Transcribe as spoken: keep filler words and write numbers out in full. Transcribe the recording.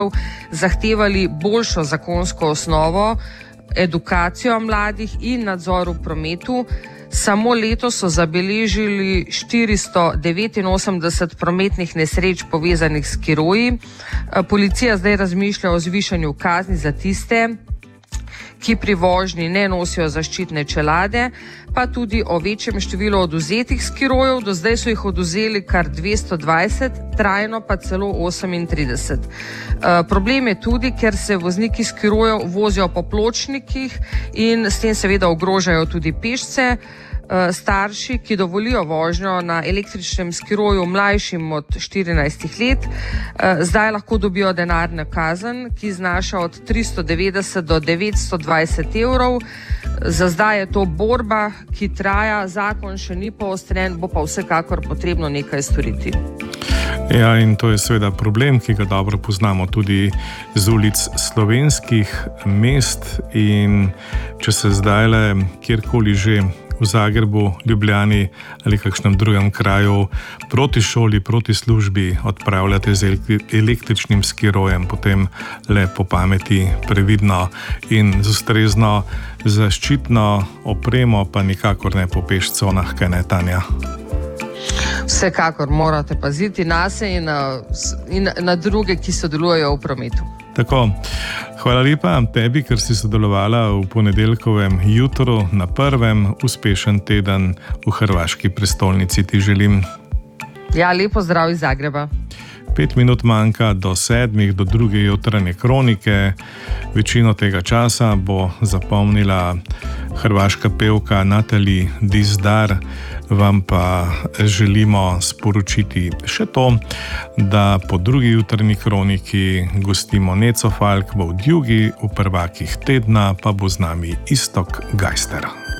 zahtevali boljšo zakonsko osnovo, edukacijo mladih in nadzor v prometu. Samo letos so zabeležili štiristo devetinosemdeset prometnih nesreč povezanih s skiroji. Policija zdaj razmišlja o zvišanju kazni za tiste, ki pri vožnji ne nosijo zaščitne čelade, pa tudi o večjem številu oduzetih skirojev. Do zdaj so jih oduzeli kar dvesto dvajset, trajno pa celo osemintrideset. E, problem je tudi, ker se vozniki skirojev vozijo po pločnikih in s tem seveda ogrožajo tudi pešce. Starši, ki dovolijo vožnjo na električnem skiroju mlajšim od štirinajstih let, zdaj lahko dobijo denarno kazen, ki znaša od tristo devetdeset do devetsto dvajset evrov. Za zdaj je to borba, ki traja, zakon še ni poostren, bo pa vsekakor potrebno nekaj storiti. Ja, in to je seveda problem, ki ga dobro poznamo tudi z ulic slovenskih mest, in če se zdajle kjerkoli že v Zagrebu, Ljubljani ali kakšnem drugem kraju proti šoli, proti službi odpravljate z električnim skirojem, potem le po pameti, previdno in z ustrezno zaščitno opremo, pa nikakor ne po pešconah, kaj ne, Tanja? Vsekakor morate paziti nase in na, in na druge, ki sodelujejo v prometu. Tako, hvala lepa tebi, ker si sodelovala v ponedeljkovem jutru na prvem. Uspešen teden v hrvaški prestolnici ti želim. Ja, lepo zdrav iz Zagreba. Pet minut manjka do sedmih, do druge jutranje kronike. Večino tega časa bo zapomnila hrvaška pevka Natalie Dizdar. Vam pa želimo sporočiti še to, da po drugi jutrni kroniki gostimo Neco Falk v Odjugi, v prvakih tedna pa bo z nami Iztok Gajster.